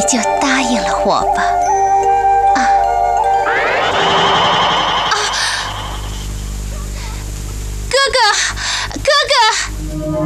就答应了我吧。哥哥，哥哥！